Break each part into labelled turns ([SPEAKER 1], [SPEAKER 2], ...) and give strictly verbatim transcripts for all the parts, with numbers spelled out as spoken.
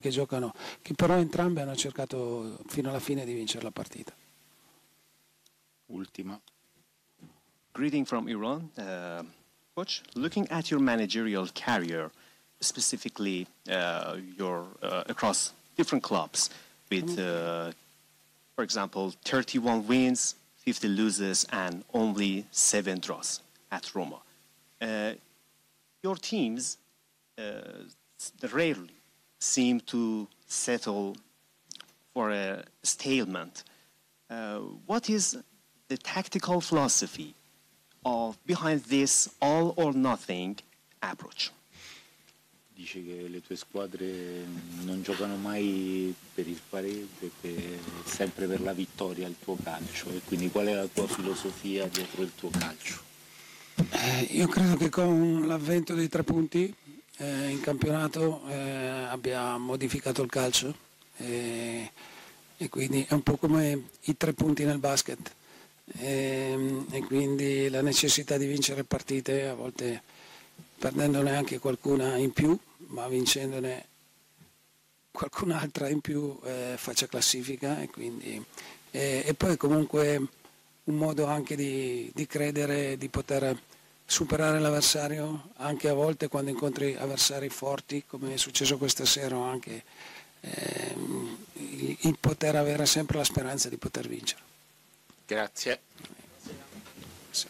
[SPEAKER 1] che giocano, che però entrambe hanno cercato fino alla fine di vincere la partita.
[SPEAKER 2] Ultima.
[SPEAKER 3] Greeting from Iran. Uh, coach, looking at your managerial career, specifically uh, your uh, across different clubs with, uh, for example, thirty-one wins, fifty losses, and only seven draws at Roma. Uh, your teams uh, rarely seem to settle for a stalemate. Uh, what is the tactical philosophy of behind this all or nothing approach?
[SPEAKER 2] Dice che le tue squadre non giocano mai per il pareggio, per, sempre per la vittoria il tuo calcio, e quindi qual è la tua filosofia dietro il tuo calcio?
[SPEAKER 1] Eh, io credo che con l'avvento dei tre punti eh, in campionato eh, abbia modificato il calcio eh, e quindi è un po' come i tre punti nel basket e, e quindi la necessità di vincere partite, a volte perdendone anche qualcuna in più, ma vincendone qualcun'altra in più eh, faccia classifica, e quindi e, e poi comunque un modo anche di, di credere di poter superare l'avversario, anche a volte quando incontri avversari forti, come è successo questa sera, anche eh, il, il poter avere sempre la speranza di poter vincere.
[SPEAKER 2] Grazie.
[SPEAKER 1] Sì.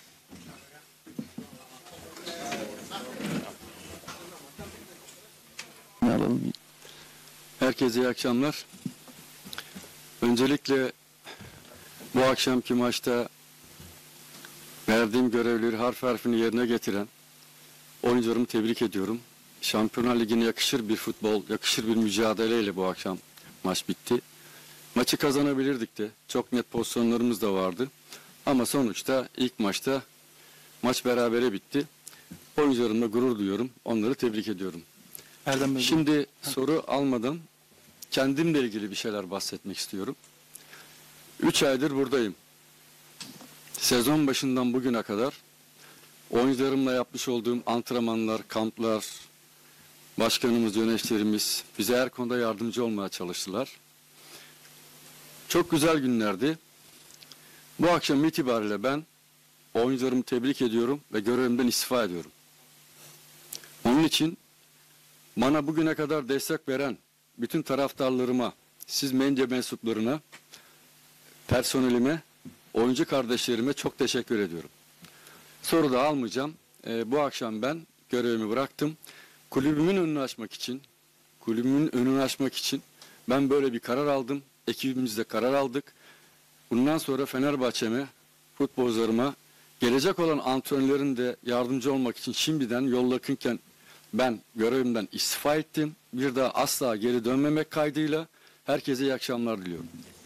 [SPEAKER 4] Herkese iyi akşamlar. Öncelikle bu akşamki maçta verdiğim görevleri harf harfini yerine getiren oyuncularımı tebrik ediyorum. Şampiyonlar Ligi'ne yakışır bir futbol, yakışır bir mücadeleyle bu akşam maç bitti. Maçı kazanabilirdik de. Çok net pozisyonlarımız da vardı. Ama sonuçta ilk maçta maç berabere bitti. Oyuncularımla gurur duyuyorum. Onları tebrik ediyorum.
[SPEAKER 5] Erdem Bey.
[SPEAKER 4] Şimdi soru almadan kendimle ilgili bir şeyler bahsetmek istiyorum. Üç aydır buradayım. Sezon başından bugüne kadar oyuncularımla yapmış olduğum antrenmanlar, kamplar, başkanımız, yöneticilerimiz bize her konuda yardımcı olmaya çalıştılar. Çok güzel günlerdi. Bu akşam itibariyle ben oyuncularımı tebrik ediyorum ve görevimden istifa ediyorum. Onun için bana bugüne kadar destek veren bütün taraftarlarıma, siz medya mensuplarına, personelime, oyuncu kardeşlerime çok teşekkür ediyorum. Soru da almayacağım. Ee, bu akşam ben görevimi bıraktım. Kulübümün önünü açmak için, kulübümün önünü açmak için ben böyle bir karar aldım. Ekibimizde karar aldık. Bundan sonra Fenerbahçe'me, futbolcularıma, gelecek olan antrenörlerin de yardımcı olmak için şimdiden yol yakınken ben görevimden istifa ettim. Bir daha asla geri dönmemek kaydıyla herkese iyi akşamlar diliyorum.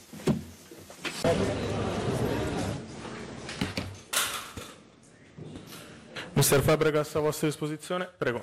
[SPEAKER 5] mister Fabregas a vostra disposizione, prego.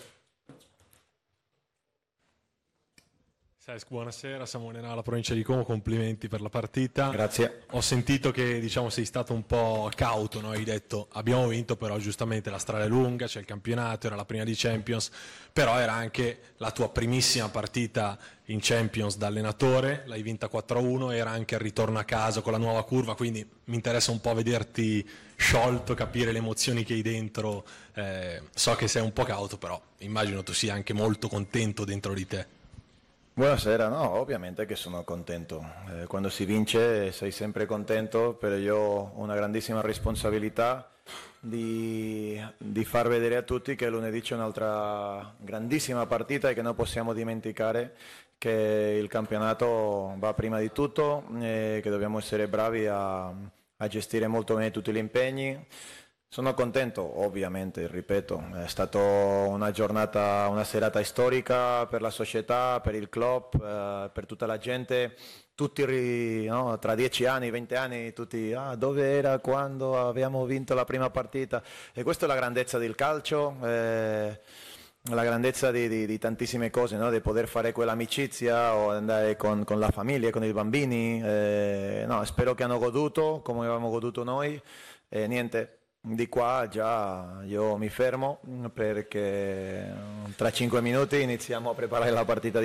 [SPEAKER 6] Cesc, buonasera, Samuele Nala, provincia di Como, complimenti per la partita.
[SPEAKER 5] Grazie.
[SPEAKER 6] Ho sentito che diciamo, sei stato un po' cauto, no? Hai detto abbiamo vinto, però giustamente la strada è lunga, c'è il campionato, era la prima di Champions, però era anche la tua primissima partita in Champions da allenatore, l'hai vinta quattro a uno, era anche il ritorno a casa con la nuova curva, quindi mi interessa un po' vederti sciolto, capire le emozioni che hai dentro, eh, so che sei un po' cauto, però immagino tu sia anche molto contento dentro di te.
[SPEAKER 7] Buonasera, no, ovviamente che sono contento. Eh, quando si vince sei sempre contento, però io ho una grandissima responsabilità di, di far vedere a tutti che lunedì c'è un'altra grandissima partita e che non possiamo dimenticare che il campionato va prima di tutto e che dobbiamo essere bravi a, a gestire molto bene tutti gli impegni. Sono contento, ovviamente, ripeto, è stata una giornata, una serata storica per la società, per il club, eh, per tutta la gente, tutti no, tra dieci anni, venti anni, tutti ah, dove era quando abbiamo vinto la prima partita, e questa è la grandezza del calcio, eh, la grandezza di, di, di tantissime cose, no? Di poter fare quell'amicizia o andare con, con la famiglia, con i bambini, eh, no, spero che hanno goduto come avevamo goduto noi, e niente. Di qua già io mi fermo perché tra cinque minuti iniziamo a preparare la partita di